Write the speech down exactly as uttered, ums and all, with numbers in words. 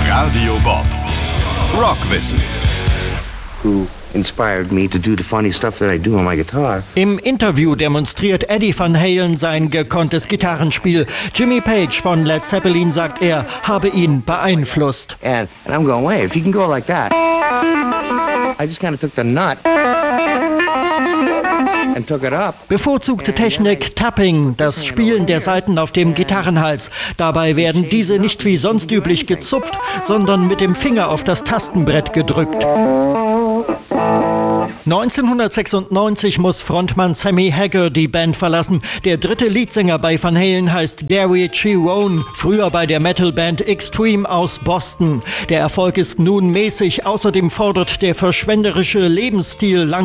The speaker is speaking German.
Radio Bob. Rockwissen. Who inspired me to do the funny stuff that I do on my guitar. Im Interview demonstriert Eddie Van Halen sein gekonntes Gitarrenspiel. Jimmy Page von Led Zeppelin sagt, er habe ihn beeinflusst. And, and I'm going, wait, if you can go like that. I just kind of took the nut and took it up. Bevorzugte Technik Tapping, das Spielen der Saiten auf dem Gitarrenhals. Dabei werden diese nicht wie sonst üblich gezupft, sondern mit dem Finger auf das Tastenbrett gedrückt. neunzehnhundertsechsundneunzig muss Frontmann Sammy Hagar die Band verlassen. Der dritte Leadsänger bei Van Halen heißt Gary Cherone, früher bei der Metalband Extreme aus Boston. Der Erfolg ist nun mäßig, außerdem fordert der verschwenderische Lebensstil lang